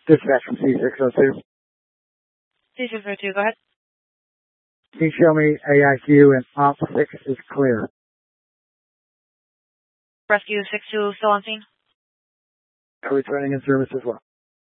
Dispatch from C602. C602, go ahead. Can you show me AIQ and Op 6 is clear? Rescue 62 still on scene? Are returning in service as well.